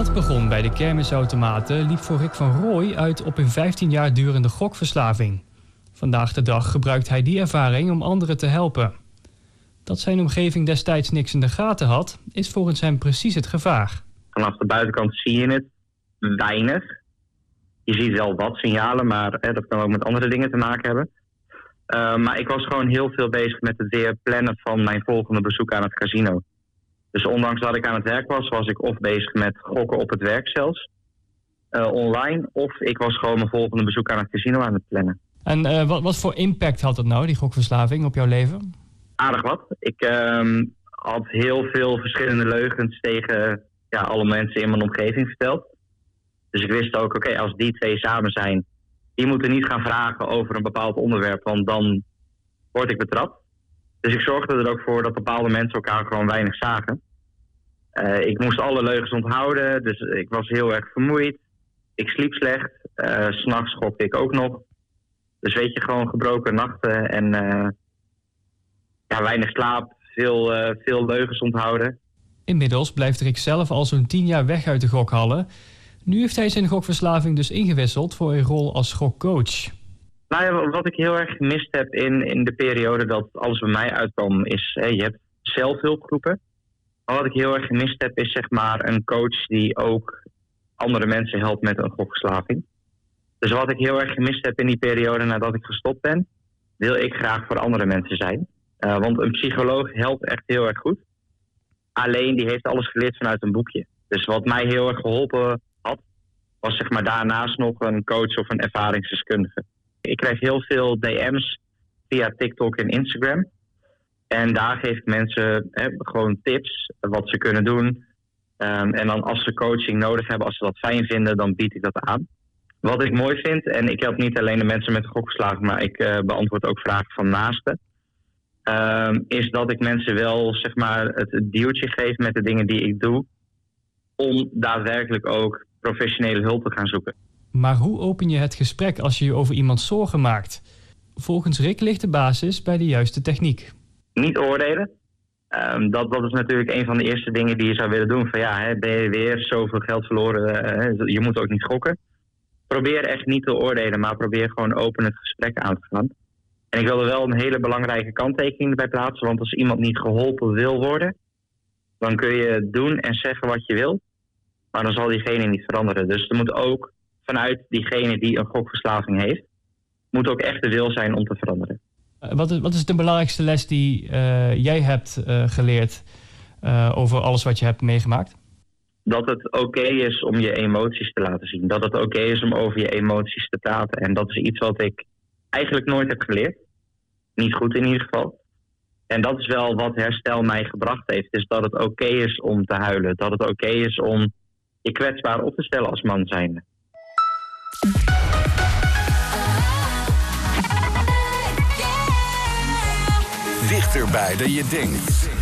Wat begon bij de kermisautomaten liep voor Rick van Rooij uit op een 15 jaar durende gokverslaving. Vandaag de dag gebruikt hij die ervaring om anderen te helpen. Dat zijn omgeving destijds niks in de gaten had, is volgens hem precies het gevaar. Vanaf de buitenkant zie je het weinig. Je ziet wel wat signalen, maar dat kan ook met andere dingen te maken hebben. Maar ik was gewoon heel veel bezig met het weer plannen van mijn volgende bezoek aan het casino. Dus ondanks dat ik aan het werk was, was ik of bezig met gokken op het werk zelfs, online. Of ik was gewoon mijn volgende bezoek aan het casino aan het plannen. En wat voor impact had het nou, die gokverslaving, op jouw leven? Aardig wat. Ik had heel veel verschillende leugens tegen alle mensen in mijn omgeving verteld. Dus ik wist ook, oké, als die twee samen zijn, die moeten niet gaan vragen over een bepaald onderwerp, want dan word ik betrapt. Dus ik zorgde er ook voor dat bepaalde mensen elkaar gewoon weinig zagen. Ik moest alle leugens onthouden, dus ik was heel erg vermoeid. Ik sliep slecht, 's nachts gokte ik ook nog. Dus weet je, gewoon gebroken nachten en weinig slaap, veel leugens onthouden. Inmiddels blijft Rick zelf al zo'n 10 jaar weg uit de gokhallen. Nu heeft hij zijn gokverslaving dus ingewisseld voor een rol als gokcoach. Nou ja, wat ik heel erg gemist heb in de periode dat alles bij mij uitkwam is, je hebt zelfhulpgroepen. Maar wat ik heel erg gemist heb is zeg maar een coach die ook andere mensen helpt met een gokverslaving. Dus wat ik heel erg gemist heb in die periode nadat ik gestopt ben, wil ik graag voor andere mensen zijn. Want een psycholoog helpt echt heel erg goed. Alleen die heeft alles geleerd vanuit een boekje. Dus wat mij heel erg geholpen had, was zeg maar daarnaast nog een coach of een ervaringsdeskundige. Ik krijg heel veel DM's via TikTok en Instagram. En daar geef ik mensen gewoon tips wat ze kunnen doen. En dan als ze coaching nodig hebben, als ze dat fijn vinden, dan bied ik dat aan. Wat ik mooi vind, en ik help niet alleen de mensen met gokverslaving, maar ik beantwoord ook vragen van naasten. Is dat ik mensen wel zeg maar het duwtje geef met de dingen die ik doe, om daadwerkelijk ook professionele hulp te gaan zoeken. Maar hoe open je het gesprek als je je over iemand zorgen maakt? Volgens Rick ligt de basis bij de juiste techniek. Niet oordelen. Dat is natuurlijk een van de eerste dingen die je zou willen doen. Van ben je weer zoveel geld verloren, je moet ook niet gokken. Probeer echt niet te oordelen, maar probeer gewoon open het gesprek aan te gaan. En ik wil er wel een hele belangrijke kanttekening bij plaatsen, want als iemand niet geholpen wil worden, dan kun je doen en zeggen wat je wil, maar dan zal diegene niet veranderen. Dus er moet ook vanuit diegene die een gokverslaving heeft, moet ook echt de wil zijn om te veranderen. Wat is de belangrijkste les die jij hebt geleerd over alles wat je hebt meegemaakt? Dat het oké is om je emoties te laten zien. Dat het oké is om over je emoties te praten. En dat is iets wat ik eigenlijk nooit heb geleerd. Niet goed in ieder geval. En dat is wel wat herstel mij gebracht heeft. Is dat het oké is om te huilen. Dat het oké is om je kwetsbaar op te stellen als man zijnde. Dichterbij dan je denkt.